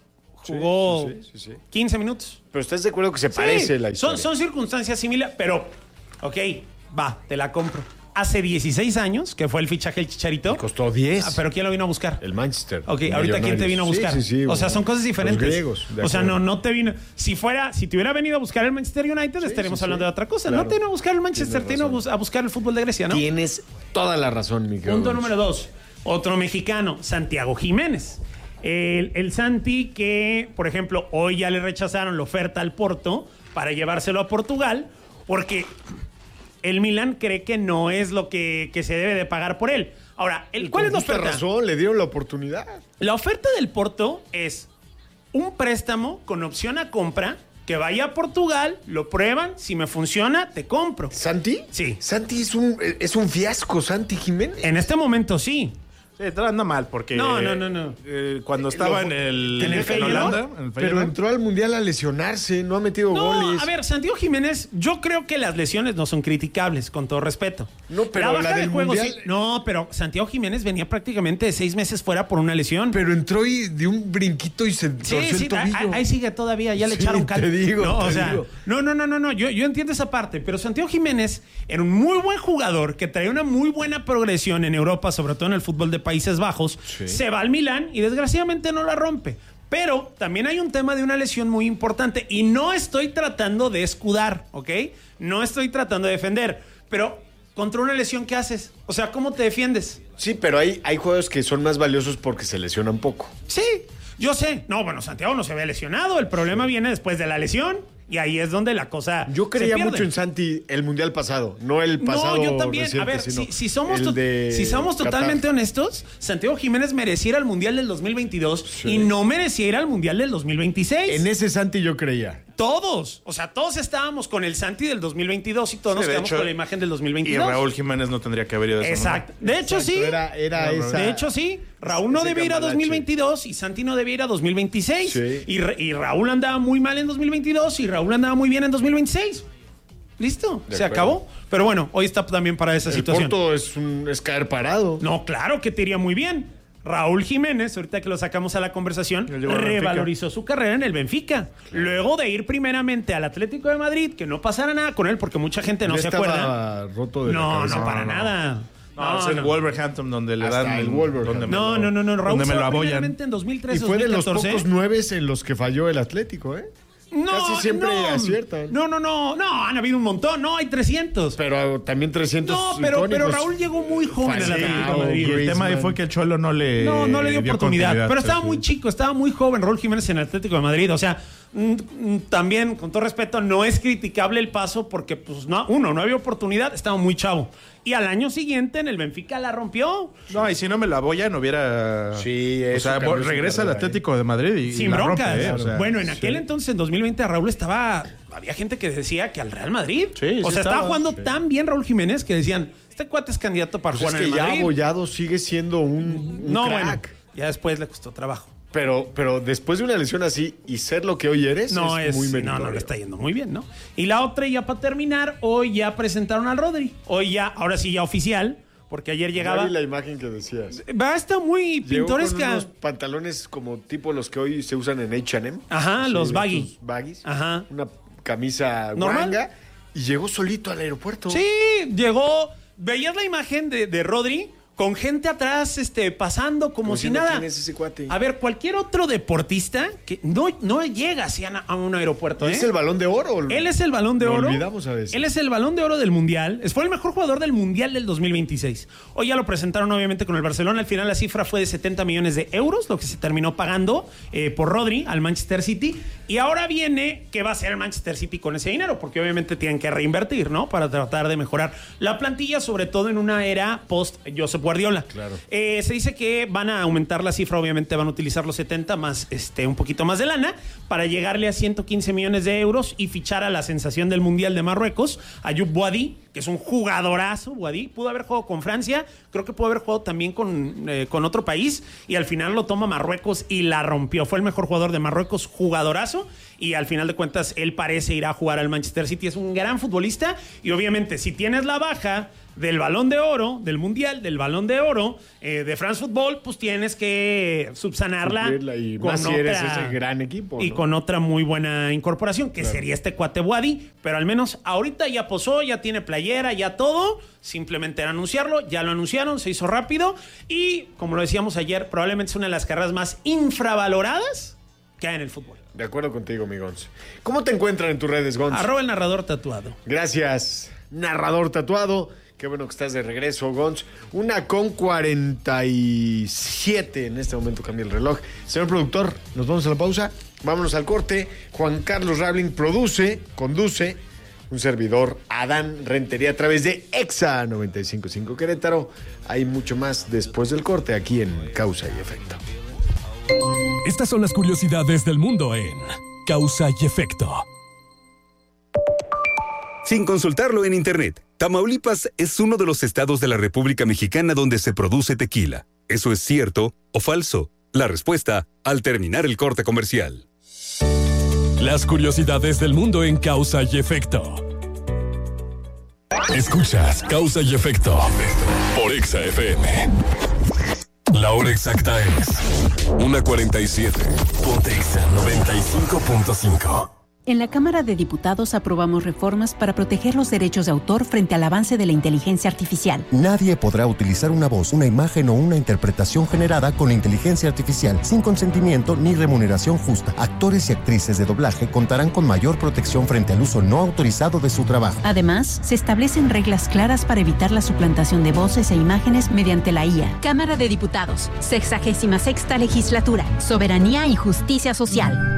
jugó Sí, sí, sí, sí. quince minutos. Pero ¿estás de acuerdo que se Sí, parece la historia? son, son circunstancias similares, pero, ok, va, te la compro. Hace dieciséis años, que fue el fichaje del Chicharito. Costó diez. Ah, pero ¿quién lo vino a buscar? El Manchester. Ok, ahorita ¿quién te vino a buscar? Sí, sí, sí, o sea, son cosas diferentes. Los griegos. de O sea, acuerdo. no, no te vino. Si fuera, si te hubiera venido a buscar el Manchester United, Sí, estaríamos sí, hablando sí. de otra cosa. Claro. No te vino a buscar el Manchester, te Tienes vino a razón. bus- a buscar el fútbol de Grecia, ¿no? Tienes toda la razón, mi querido Punto Gonz. número dos. Otro mexicano, Santiago Jiménez. El, el Santi que, por ejemplo, hoy ya le rechazaron la oferta al Porto para llevárselo a Portugal porque el Milan cree que no es lo que, que se debe de pagar por él. Ahora, el, ¿cuál es la Con justa oferta? razón, le dieron la oportunidad. La oferta del Porto es un préstamo con opción a compra que vaya a Portugal, lo prueban, si me funciona, te compro. ¿Santi? Sí. Santi es un, es un fiasco, Santi Jiménez. En este momento sí. Sí, está anda mal porque. No, no, no, no. eh, cuando estaba lo- en el. ¿En el Feyenoord? Holanda, en el Pero Feyenoord. entró al Mundial a lesionarse, no ha metido No, goles. a ver, Santiago Jiménez, yo creo que las lesiones no son criticables, con todo respeto. No, pero baja la de del juego Mundial- sí. No, pero Santiago Jiménez venía prácticamente de seis meses fuera por una lesión. Pero entró y dio un brinquito y se Sí, torció sí, el tobillo. ahí, ahí sigue todavía, ya le Sí, echaron cal. te digo, no, o te sea, digo. no, no, no, no, no, yo, yo entiendo esa parte, pero Santiago Jiménez era un muy buen jugador que traía una muy buena progresión en Europa, sobre todo en el fútbol de Países Bajos. Sí. Se va al Milán y desgraciadamente no la rompe. Pero también hay un tema de una lesión muy importante y no estoy tratando de escudar, ¿ok? No estoy tratando de defender, pero contra una lesión, ¿qué haces? O sea, ¿cómo te defiendes? Sí, pero hay, hay juegos que son más valiosos porque se lesionan poco. Sí, yo sé. No, bueno, Santiago no se había lesionado. El problema viene después de la lesión y ahí es donde la cosa. Yo creía se pierde. mucho en Santi el Mundial pasado, no el pasado No, yo también. reciente, A ver, sino si, si somos, el to- de si somos Qatar. totalmente honestos, Santiago Jiménez merecía ir al Mundial del dos mil veintidós Sí. y no merecía ir al Mundial del dos mil veintiséis. En ese Santi yo creía. Todos. O sea, todos estábamos con el Santi del dos mil veintidós y todos Sí, nos de quedamos hecho, con la imagen del dos mil Y veintidós. Raúl Jiménez no tendría que haber ido a ese Exacto. De hecho, Exacto, sí. Era, era No, esa. De hecho, sí. Raúl no ese debía ir a cambalache. dos mil veintidós y Santi no debía ir a dos mil veintiséis. Sí. Y, Ra- y Raúl andaba muy mal en dos mil veintidós y Raúl andaba muy bien en dos mil veintiséis. Listo, De se acuerdo. acabó. Pero bueno, hoy está también para esa El situación. Porto es, un, es caer parado. No, claro que te iría muy bien. Raúl Jiménez, ahorita que lo sacamos a la conversación, Él llegó al revalorizó su carrera en el Benfica. Luego de ir primeramente al Atlético de Madrid, que no pasara nada con él, porque mucha gente no Ya se estaba acuerda. roto de la No, cabeza. no, para nada. No, es No, el no. Wolverhampton donde le Hasta dan el Wolverhampton. donde me No, lo- no, no, no. Raúl donde me se lo va abollan. primeramente en dos mil trece, Y fue de los dos mil catorce. pocos nueves en los que falló el Atlético, ¿eh? No, Casi siempre no. aciertan. No, no, no, no, han habido un montón, no, hay trescientos. Pero también trescientos No, pero, pero icónicos. Raúl llegó muy joven al Falcao, Atlético de Madrid. Y el tema ahí Griezmann. fue que el Cholo no le No, no le dio oportunidad. Pero sí, estaba sí. muy chico, estaba muy joven Raúl Jiménez en el Atlético de Madrid. O sea, También, con todo respeto, no es criticable el paso porque, pues, no, uno, no había oportunidad, estaba muy chavo. Y al año siguiente en el Benfica la rompió. No, y si no me la voy, ya no hubiera... Sí, O sea, regresa al Atlético de Madrid y sin la broncas. rompe, ¿eh? O sea, bueno, en aquel sí. entonces, en dos mil veinte, Raúl estaba... Había gente que decía que al Real Madrid. Sí, o sí sea, estaba, estaba jugando sí. tan bien Raúl Jiménez que decían, este cuate es candidato para Pues jugar es en que el ya Madrid. Abollado sigue siendo un, un no, crack. bueno, ya después le costó trabajo. Pero, pero después de una lesión así y ser lo que hoy eres, No es, es, muy no, meritorio. no le está yendo muy bien, ¿no? Y la otra, ya para terminar, hoy ya presentaron al Rodri. Hoy ya, ahora sí ya oficial, porque ayer llegaba... Ya vi la imagen que decías. Va, está muy Llegó con pintoresca. unos pantalones como tipo los que hoy se usan en H and M. Ajá, Sí, los de baggy. estos baggies. Ajá. Una camisa ¿Normal? guanga. Y llegó solito al aeropuerto. Sí, llegó... Veías la imagen de, de Rodri con gente atrás este, pasando como, Como si diciendo, nada. ¿quién es ese cuate? A ver, cualquier otro deportista que no, no llega así a, a un aeropuerto. ¿eh? ¿Es el Balón de Oro? Él es el Balón de Lo Oro. olvidamos a veces. Él es el Balón de Oro del Mundial. Fue el mejor jugador del Mundial del dos mil veintiséis. Hoy ya lo presentaron obviamente con el Barcelona. Al final la cifra fue de setenta millones de euros, lo que se terminó pagando eh, por Rodri al Manchester City. Y ahora viene qué va a hacer el Manchester City con ese dinero, porque obviamente tienen que reinvertir, ¿no? Para tratar de mejorar la plantilla, sobre todo en una era post Josep Guardiola. Claro. Eh, se dice que van a aumentar la cifra, obviamente van a utilizar los setenta más este, un poquito más de lana para llegarle a ciento quince millones de euros y fichar a la sensación del Mundial de Marruecos, Ayoub Boadi, que es un jugadorazo. Boadi pudo haber jugado con Francia, creo que pudo haber jugado también con, eh, con otro país, y al final lo toma Marruecos y la rompió. Fue el mejor jugador de Marruecos, jugadorazo, y al final de cuentas él parece ir a jugar al Manchester City. Es un gran futbolista, y obviamente si tienes la baja del Balón de Oro, del Mundial, del Balón de Oro, eh, de France Football, pues tienes que subsanarla. Suplirla, y con más si eres otra- ese gran equipo, Y ¿no? con otra muy buena incorporación, que Claro. sería este cuate Boadi, pero al menos ahorita ya posó, ya tiene playera, ya todo. Simplemente era anunciarlo, ya lo anunciaron, se hizo rápido. Y, como lo decíamos ayer, probablemente es una de las carreras más infravaloradas que hay en el fútbol. De acuerdo contigo, mi Gonz. ¿Cómo te encuentran en tus redes, Gonz? Arroba el narrador tatuado. Gracias, narrador tatuado. Qué bueno que estás de regreso, Gonz. Una con cuarenta y siete. En este momento cambia el reloj. Señor productor, nos vamos a la pausa. Vámonos al corte. Juan Carlos Rabling produce, conduce. Un servidor, Adán Rentería, a través de Exa noventa y cinco punto cinco Querétaro. Hay mucho más después del corte aquí en Causa y Efecto. Estas son las curiosidades del mundo en Causa y Efecto. Sin consultarlo en internet, Tamaulipas es uno de los estados de la República Mexicana donde se produce tequila. ¿Eso es cierto o falso? La respuesta al terminar el corte comercial. Las curiosidades del mundo en Causa y Efecto. Escuchas Causa y Efecto por Exa F M. La hora exacta es una cuarenta y siete. Ponte Exa noventa y cinco punto cinco. En la Cámara de Diputados aprobamos reformas para proteger los derechos de autor frente al avance de la inteligencia artificial. Nadie podrá utilizar una voz, una imagen o una interpretación generada con la inteligencia artificial sin consentimiento ni remuneración justa. Actores y actrices de doblaje contarán con mayor protección frente al uso no autorizado de su trabajo. Además, se establecen reglas claras para evitar la suplantación de voces e imágenes mediante la I A. Cámara de Diputados, sexagésima sexta legislatura, soberanía y justicia social.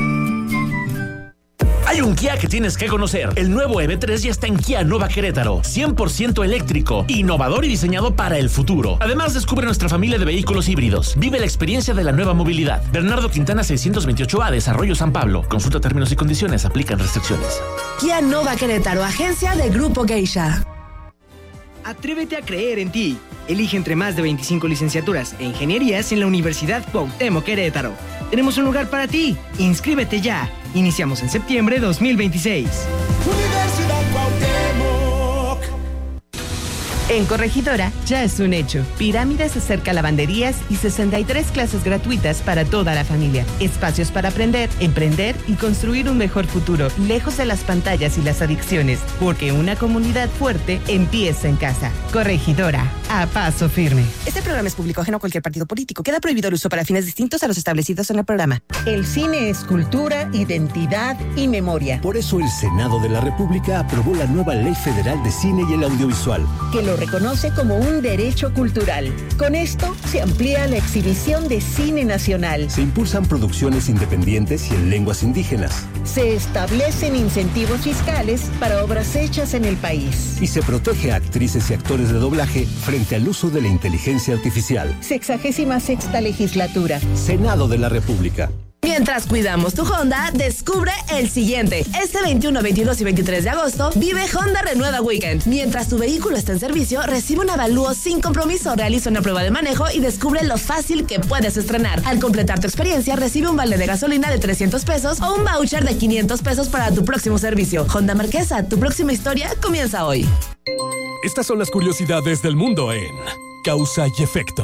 Hay un Kia que tienes que conocer. El nuevo E V tres ya está en Kia Nova Querétaro. cien por ciento eléctrico, innovador y diseñado para el futuro. Además, descubre nuestra familia de vehículos híbridos. Vive la experiencia de la nueva movilidad. Bernardo Quintana seiscientos veintiocho A, Desarrollo San Pablo. Consulta términos y condiciones. Aplican restricciones. Kia Nova Querétaro, agencia de Grupo Geisha. Atrévete a creer en ti. Elige entre más de veinticinco licenciaturas e ingenierías en la Universidad Cuauhtémoc Querétaro. Tenemos un lugar para ti. Inscríbete ya. Iniciamos en septiembre de dos mil veintiséis. Universidad Cuauhtémoc. En Corregidora ya es un hecho. Pirámides acerca lavanderías y sesenta y tres clases gratuitas para toda la familia. Espacios para aprender, emprender y construir un mejor futuro, lejos de las pantallas y las adicciones, porque una comunidad fuerte empieza en casa. Corregidora, a paso firme. Este programa es público ajeno a cualquier partido político. Queda prohibido el uso para fines distintos a los establecidos en el programa. El cine es cultura, identidad y memoria. Por eso el Senado de la República aprobó la nueva Ley Federal de Cine y el Audiovisual, que lo reconoce como un derecho cultural. Con esto se amplía la exhibición de cine nacional. Se impulsan producciones independientes y en lenguas indígenas. Se establecen incentivos fiscales para obras hechas en el país. Y se protege a actrices y actores de doblaje frente al uso de la inteligencia artificial. Sexagésima sexta legislatura. Senado de la República. Mientras cuidamos tu Honda, descubre el siguiente. Este veintiuno, veintidós y veintitrés de agosto, vive Honda Renueva Weekend. Mientras tu vehículo está en servicio, recibe un avalúo sin compromiso, realiza una prueba de manejo y descubre lo fácil que puedes estrenar. Al completar tu experiencia, recibe un vale de gasolina de trescientos pesos o un voucher de quinientos pesos para tu próximo servicio. Honda Marquesa, tu próxima historia comienza hoy. Estas son las curiosidades del mundo en Causa y Efecto.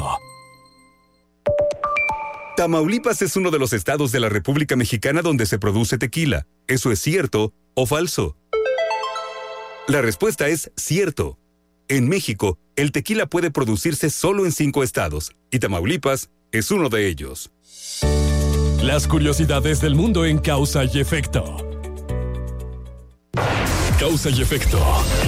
Tamaulipas es uno de los estados de la República Mexicana donde se produce tequila. ¿Eso es cierto o falso? La respuesta es cierto. En México, el tequila puede producirse solo en cinco estados, y Tamaulipas es uno de ellos. Las curiosidades del mundo en Causa y Efecto. Causa y Efecto.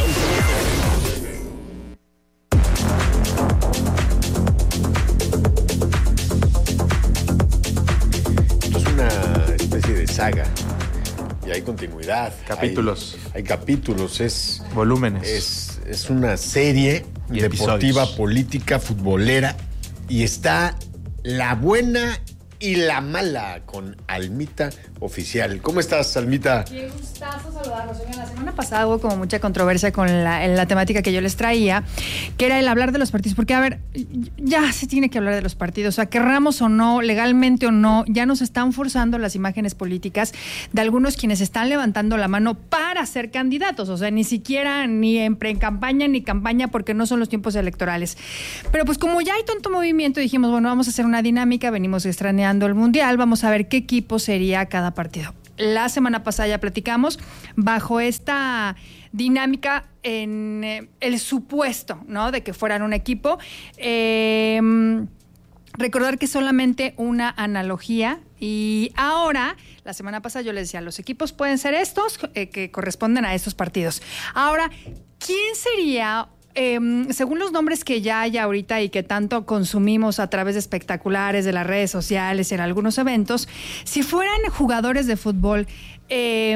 De saga y hay continuidad, capítulos, hay, hay capítulos, es volúmenes, es, es una serie y deportiva, episodios. Política, futbolera, y está la buena y la mala con Almita Oficial. ¿Cómo estás, Almita? Qué gustazo saludarlos. La semana pasada hubo como mucha controversia con la, la temática que yo les traía, que era el hablar de los partidos, porque a ver, ya se tiene que hablar de los partidos, o sea, querramos o no, legalmente o no, ya nos están forzando las imágenes políticas de algunos quienes están levantando la mano para ser candidatos, o sea, ni siquiera ni en pre-campaña ni campaña, porque no son los tiempos electorales. Pero pues como ya hay tanto movimiento, dijimos, bueno, vamos a hacer una dinámica, venimos extrañando el Mundial, vamos a ver qué equipo sería cada partido. La semana pasada ya platicamos bajo esta dinámica en eh, el supuesto, ¿no?, de que fueran un equipo. Eh, recordar que es solamente una analogía, y ahora, la semana pasada yo les decía, los equipos pueden ser estos, eh, que corresponden a estos partidos. Ahora, ¿quién sería? Eh, según los nombres que ya hay ahorita y que tanto consumimos a través de espectaculares, de las redes sociales, en algunos eventos, si fueran jugadores de fútbol eh,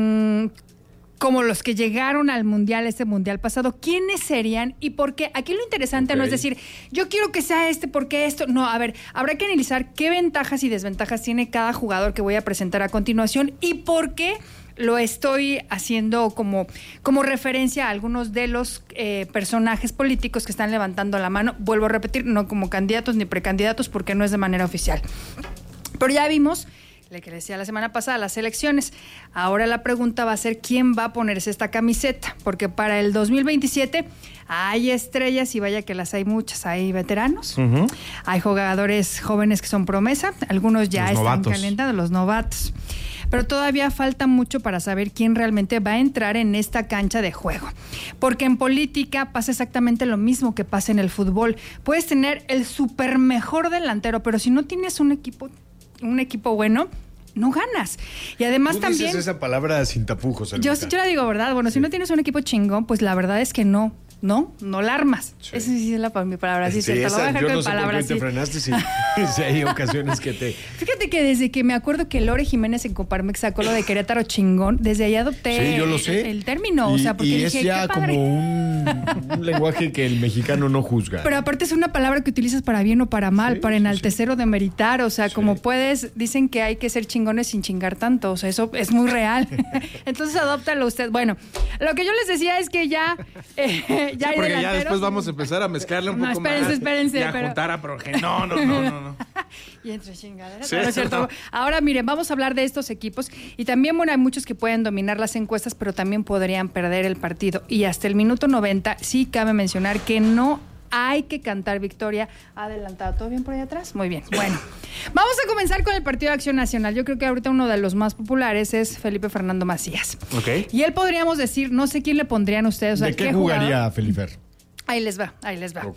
como los que llegaron al mundial, este mundial pasado, ¿quiénes serían y por qué? Aquí lo interesante okay. no es decir, yo quiero que sea este, porque esto. No, a ver, habrá que analizar qué ventajas y desventajas tiene cada jugador que voy a presentar a continuación y por qué lo estoy haciendo como, como referencia a algunos de los eh, personajes políticos que están levantando la mano. Vuelvo a repetir, no como candidatos ni precandidatos, porque no es de manera oficial. Pero ya vimos, le que decía la semana pasada, las elecciones. Ahora la pregunta va a ser quién va a ponerse esta camiseta, porque para el dos mil veintisiete hay estrellas y vaya que las hay muchas. Hay veteranos, uh-huh. hay jugadores jóvenes que son promesa, algunos ya los están novatos. calentando, los novatos. Pero todavía falta mucho para saber quién realmente va a entrar en esta cancha de juego. Porque en política pasa exactamente lo mismo que pasa en el fútbol. Puedes tener el súper mejor delantero, pero si no tienes un equipo, un equipo bueno, no ganas. Y además Tú también... dices esa palabra sin tapujos. Yo, yo la digo, ¿verdad? Bueno, sí. si no tienes un equipo chingón, pues la verdad es que no. ¿No? No la armas. Sí. Esa sí es la, mi palabra, sí, sí cierto. Esa, lo voy a dejar yo con no sé palabras. Por qué te frenaste si, si hay ocasiones que te... Fíjate que desde que me acuerdo que Lore Jiménez en Coparmex sacó lo de Querétaro chingón, desde ahí adopté sí, yo lo sé. el, el término. Y, o sea, porque y dije, es ya qué padre. como un, un lenguaje que el mexicano no juzga. Pero aparte es una palabra que utilizas para bien o para mal, sí, para enaltecer sí. o demeritar. O sea, sí. como puedes, dicen que hay que ser chingones sin chingar tanto. O sea, eso es muy real. Entonces adóptalo usted. Bueno, lo que yo les decía es que ya, eh, ya sí, hay porque delanteros. Ya después vamos a empezar a mezclarle un no, poco espérense, más. Espérense, y a pero... juntar a progen. No, no, no, no, no. Y entre chingaderas. Sí, no es cierto. No. Ahora, miren, vamos a hablar de estos equipos. Y también, bueno, hay muchos que pueden dominar las encuestas, pero también podrían perder el partido. Y hasta el minuto noventa, sí cabe mencionar que no hay que cantar victoria adelantada. ¿Todo bien por ahí atrás? Muy bien. Bueno, vamos a comenzar con el Partido de Acción Nacional. Yo creo que ahorita uno de los más populares es Felipe Fernando Macías. Ok. Y él podríamos decir, no sé quién le pondrían ustedes. ¿De o sea, qué, qué jugaría jugador? Felipe? Ahí les va, ahí les va. Ok.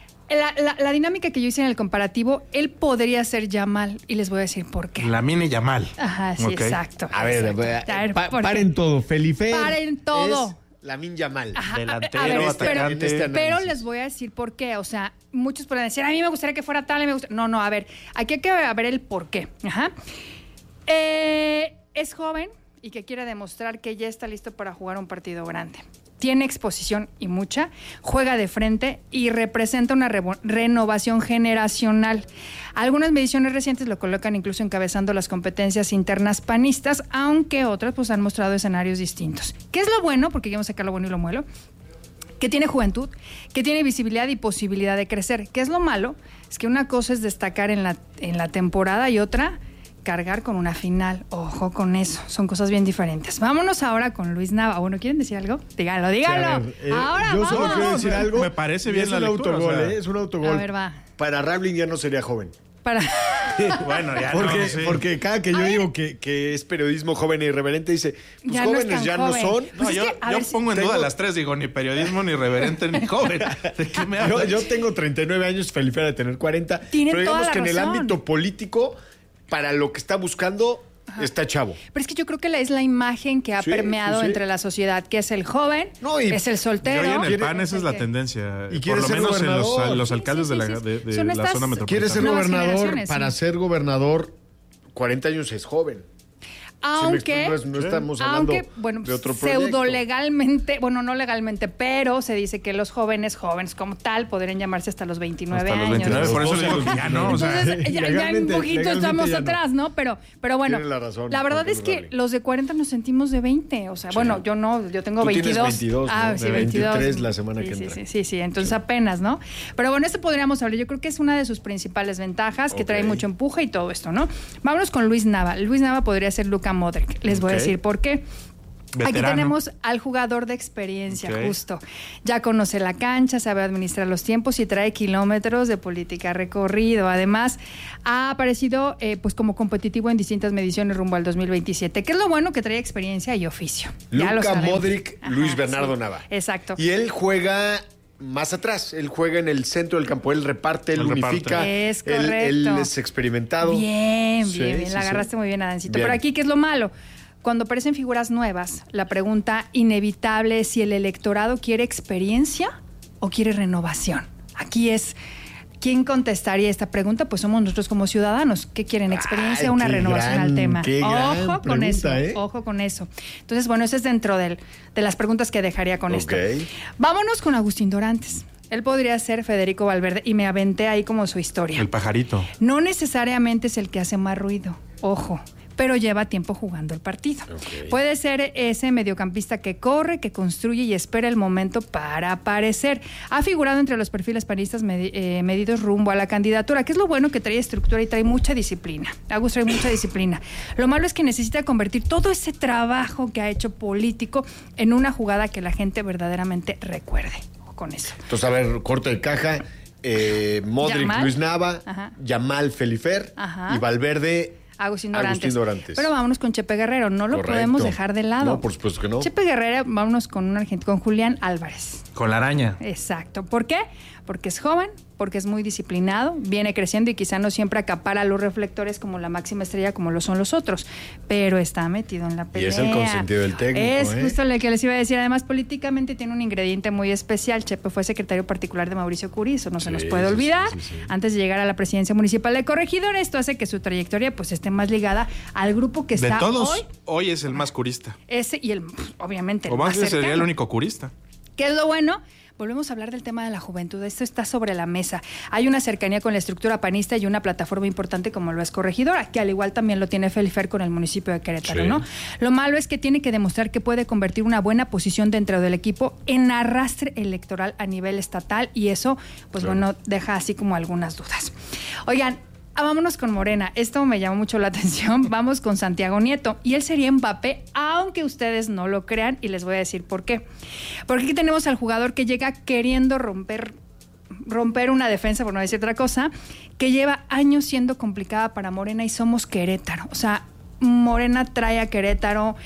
La, la, la dinámica que yo hice en el comparativo, él podría ser Yamal, y les voy a decir por qué. Lamine Yamal. Ajá, sí, okay. exacto. A ver, exacto. a ver pa, paren todo, Felipe. Paren todo. Es Lamine Yamal. Ajá, delantero, a ver, atacante. Pero, este pero les voy a decir por qué. O sea, muchos pueden decir, a mí me gustaría que fuera tal, a mí me gusta. No, no, a ver, aquí hay que ver el por qué. Ajá. Eh, es joven y que quiere demostrar que ya está listo para jugar un partido grande. Tiene exposición y mucha, juega de frente y representa una re- renovación generacional. Algunas mediciones recientes lo colocan incluso encabezando las competencias internas panistas, aunque otras pues han mostrado escenarios distintos. ¿Qué es lo bueno? Porque ya vamos a sacar lo bueno y lo malo. Que tiene juventud, que tiene visibilidad y posibilidad de crecer. ¿Qué es lo malo? Es que una cosa es destacar en la, en la temporada y otra cargar con una final. Ojo con eso, son cosas bien diferentes. Vámonos ahora con Luis Nava. Bueno, ¿quieren decir algo? Díganlo, díganlo. Sí, ver, eh, ahora yo vamos. solo quiero decir algo. Me parece bien es la un lectura, autogol, o sea. ¿eh? Es un autogol. A ver, va. Para Rabling ya no sería joven. Para... Bueno, ya porque, no, sí. porque cada que yo Ay. digo que, que es periodismo joven e irreverente, dice, pues Ya no es jóvenes tan ya joven. no son. Pues No, es yo, que, a yo ver si- pongo en tengo- duda las tres, digo, ni periodismo, ni reverente, ni joven. ¿De qué me Yo, hablas? yo tengo treinta y nueve años, Felipe ha de tener cuarenta. Tienen pero digamos toda la que en el razón. ámbito político, para lo que está buscando, está chavo. Pero es que yo creo que la, es la imagen que ha Sí, permeado sí, sí. entre la sociedad, que es el joven, No, y- es el Yo soltero. y en el Quiere- PAN esa es la que- tendencia. Y por quiere lo ser menos en los, gobernador. los alcaldes Sí, sí, de la, sí, de, sí. de Son la estas- zona metropolitana. Quiere ser Nuevas gobernador. generaciones, Para sí. ser gobernador, cuarenta años es joven. Aunque, Sí, no, es- no estamos hablando aunque, bueno, de otro pseudo proyecto. legalmente, bueno, no legalmente, pero se dice que los jóvenes, jóvenes como tal, podrían llamarse hasta los veintinueve Hasta los años. veintinueve, por eso Los digo doce, que ya no. O sea, Entonces, ya, ya un legalmente- poquito legalmente estamos ya no. atrás, ¿no? Pero, pero bueno, Tiene la razón, la verdad Juan es Carlos que Darling. los de cuarenta nos sentimos de veinte. O sea, bueno, yo no, yo tengo Tú tienes veintidós. veintidós, Ah, ¿no? sí, De veintidós. veintitrés la semana sí, que sí, entra. Sí, sí, sí, entonces apenas, ¿no? Pero bueno, esto podríamos hablar. Yo creo que es una de sus principales ventajas, que Ok. trae mucho empuje y todo esto, ¿no? Vámonos con Luis Nava. Luis Nava podría ser Luka Modric. Les voy a Ok. decir por qué. Aquí Veterano. tenemos al jugador de experiencia, Ok. justo. Ya conoce la cancha, sabe administrar los tiempos y trae kilómetros de política recorrido. Además, ha aparecido eh, pues como competitivo en distintas mediciones rumbo al dos mil veintisiete. ¿Qué es lo bueno? Que trae experiencia y oficio. Ya lo Luka sabemos. Modric, Ajá, Luis Bernardo sí. Nava. Exacto. Y él juega más atrás. Él juega en el centro del campo. Él reparte, él Él unifica. reparte. Es Él, él correcto. es experimentado. Bien, Sí, bien, bien. sí, La sí. agarraste muy bien, Adancito. Bien. Pero aquí, ¿qué es lo malo? Cuando aparecen figuras nuevas, la pregunta inevitable es si el electorado quiere experiencia o quiere renovación. Aquí es, ¿quién contestaría esta pregunta? Pues somos nosotros como ciudadanos. ¿Qué quieren? ¿Experiencia o una qué renovación gran- al tema? qué gran Ojo con eso, pregunta, ¿eh? ojo con eso. Entonces, bueno, eso es dentro del- de las preguntas que dejaría con esto. Ok. Vámonos con Agustín Dorantes. Él podría ser Federico Valverde y me aventé ahí como su historia. el pajarito. No necesariamente es el que hace más ruido, ojo, pero lleva tiempo jugando el partido. Ok. Puede ser ese mediocampista que corre, que construye y espera el momento para aparecer. Ha figurado entre los perfiles panistas medi- eh, medidos rumbo a la candidatura, que es lo bueno, que trae estructura y trae mucha disciplina. Agus trae mucha disciplina. Lo malo es que necesita convertir todo ese trabajo que ha hecho político en una jugada que la gente verdaderamente recuerde. Ojo con eso. Entonces, a ver, corte de caja. Eh, Modric, Yamal. Luis Nava, Ajá. Yamal Felifer Ajá. y Valverde. Agustín Dorantes. Agustín Dorantes. Pero vámonos con Chepe Guerrero, no lo Correcto. podemos dejar de lado. No, por supuesto que no. Chepe Guerrero, vámonos con un argentino, con Julián Álvarez. Con la araña. Exacto. ¿Por qué? Porque es joven, porque es muy disciplinado, viene creciendo y quizá no siempre acapara los reflectores como la máxima estrella como lo son los otros, pero está metido en la Y pelea. es el consentido del técnico, Es ¿eh? justo lo que les iba a decir. Además, políticamente tiene un ingrediente muy especial. Chepe fue secretario particular de Mauricio Curi, eso no se Sí, nos puede sí, olvidar. sí, sí, sí. Antes de llegar a la presidencia municipal de Corregidor, esto hace que su trayectoria pues esté más ligada al grupo que De está todos, hoy. hoy es el más curista. Ese y el, pues, obviamente, el O más bien sería el cercano. único curista. ¿Qué es lo bueno? Volvemos a hablar del tema de la juventud. Esto está sobre la mesa. Hay una cercanía con la estructura panista y una plataforma importante como lo es Corregidora, que al igual también lo tiene Felifer con el municipio de Querétaro, Sí. ¿no? Lo malo es que tiene que demostrar que puede convertir una buena posición dentro del equipo en arrastre electoral a nivel estatal y eso, pues Claro. bueno, deja así como algunas dudas. Oigan, ah, vámonos con Morena. Esto me llamó mucho la atención. Vamos con Santiago Nieto. Y él sería Mbappé, aunque ustedes no lo crean. Y les voy a decir por qué. Porque aquí tenemos al jugador que llega queriendo romper, romper una defensa, por no decir otra cosa, que lleva años siendo complicada para Morena y somos Querétaro. O sea, Morena trae a Querétaro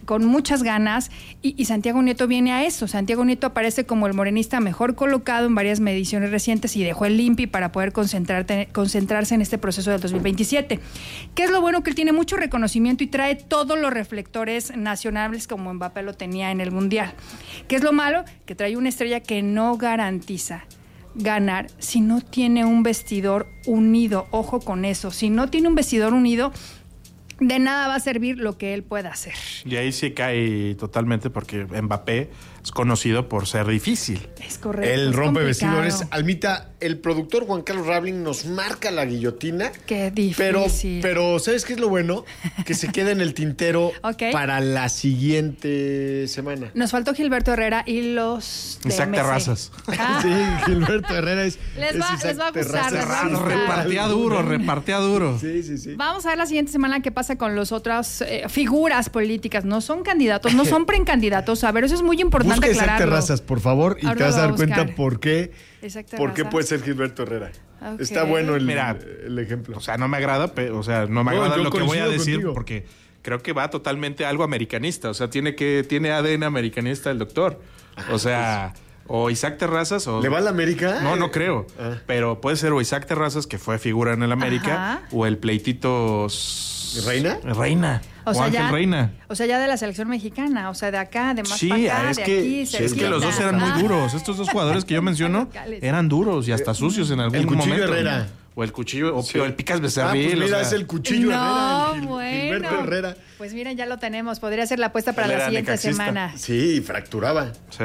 con muchas ganas y, y Santiago Nieto viene a eso. Santiago Nieto aparece como el morenista mejor colocado en varias mediciones recientes y dejó el I N P I para poder concentrarse en este proceso del dos mil veintisiete. ¿Qué es lo bueno? Que él tiene mucho reconocimiento y trae todos los reflectores nacionales como Mbappé lo tenía en el Mundial. ¿Qué es lo malo? Que trae una estrella que no garantiza ganar si no tiene un vestidor unido. Ojo con eso. Si no tiene un vestidor unido, de nada va a servir lo que él pueda hacer. Y ahí sí cae totalmente porque Mbappé es conocido por ser difícil. Es correcto. El es rompe complicado. vestidores. Almita, el productor Juan Carlos Rabling nos marca la guillotina. Qué difícil. Pero, pero ¿sabes qué es lo bueno? Que se queda en el tintero okay. para la siguiente semana. Nos faltó Gilberto Herrera y los de Isaac M C. Terrazas. Ah. Sí, Gilberto Herrera es. Les es va, Isaac les va a gustar, Terrazas. les va a gustar. Repartía duro, repartía duro. Sí, sí, sí. Vamos a ver la siguiente semana qué pasa con los otras eh, figuras políticas. No son candidatos, no son precandidatos. A ver, eso es muy importante Busca Isaac aclararlo. Terrazas, por favor, y Ahora te vas lo a voy dar a cuenta buscar. por qué, Isaac por qué Terrazas. puede ser Gilberto Herrera. Ok. Está bueno el, Mira, el ejemplo. O sea, no me agrada, pe- o sea, no me No, agrada yo lo que voy a coincido decir contigo. porque creo que va totalmente a algo americanista. O sea, tiene que tiene A D N americanista el doctor. O sea, o Isaac Terrazas o... ¿Le va a la América? No, no creo. Ah. Pero puede ser o Isaac Terrazas, que fue figura en el América, Ajá. o el pleitito... ¿Reina? Reina. O O, sea, Ángel ya, Reina. o sea, ya de la selección mexicana, o sea, de acá, de más Sí, para acá, es de que, aquí, es que cerquita. los dos eran muy Ah. duros. Estos dos jugadores que yo menciono Locales. eran duros y hasta sucios en algún El Cuchillo momento. Herrera. O el cuchillo, o, Sí. o el Picas Ah, Becerril. pues mira, o sea, es el Cuchillo No, Herrera. el Gil- bueno. Gilberto Herrera. Pues miren, ya lo tenemos. Podría ser la apuesta para Él la era siguiente necaxista. semana. Sí, fracturaba. Sí.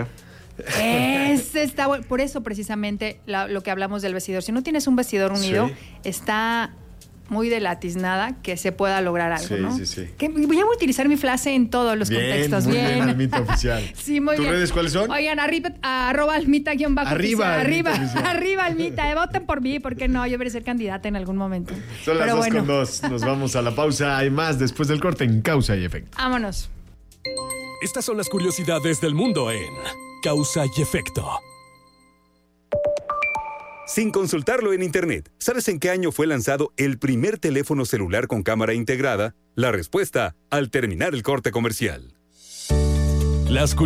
Ese está bueno. Por eso, precisamente, la- lo que hablamos del vestidor. Si no tienes un vestidor unido, Sí. está muy de la tiznada que se pueda lograr algo, Sí, ¿no? sí, sí. Que voy a utilizar mi frase en todos los Bien, contextos. muy Bien. bien, Almita Oficial. Sí, muy ¿Tus bien. redes cuáles son? Oigan, arriba, arroba almita guión bajo Arriba, oficial. Almita Arriba, oficial. arriba almita. Eh, voten por mí, porque no, yo debería ser candidata en algún momento. Son las Pero dos bueno, con dos. Nos vamos a la pausa. Hay más después del corte en Causa y Efecto. vámonos. Estas son las curiosidades del mundo en Causa y Efecto. Sin consultarlo en Internet, ¿sabes en qué año fue lanzado el primer teléfono celular con cámara integrada? La respuesta al terminar el corte comercial. Las